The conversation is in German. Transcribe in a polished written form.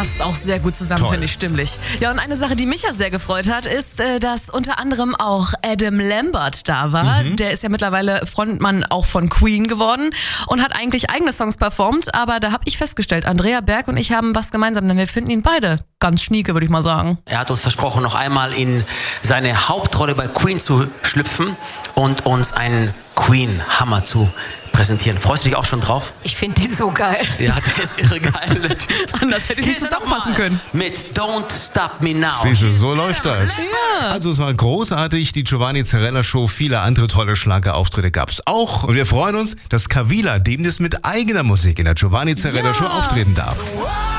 passt auch sehr gut zusammen, finde ich, stimmlich. Ja, und eine Sache, die mich ja sehr gefreut hat, ist, dass unter anderem auch Adam Lambert da war. Der ist ja mittlerweile Frontmann auch von Queen geworden und hat eigentlich eigene Songs performt, aber da habe ich festgestellt, Andrea Berg und ich haben was gemeinsam, denn wir finden ihn beide ganz schnieke, würde ich mal sagen. Er hat uns versprochen, noch einmal in seine Hauptrolle bei Queen zu schlüpfen und uns einen Queen-Hammer zu präsentieren. Freust du dich auch schon drauf? Ich finde den so geil. Ja, der ist irre geil. Anders hätte ich nicht zusammenfassen können. Mit Don't Stop Me Now. Siehst du, so läuft das. Ja. Also es war großartig, die Giovanni Zarella Show, viele andere tolle Schlagerauftritte gab es auch. Und wir freuen uns, dass Kavila demnächst mit eigener Musik in der Giovanni Zarella Show auftreten darf.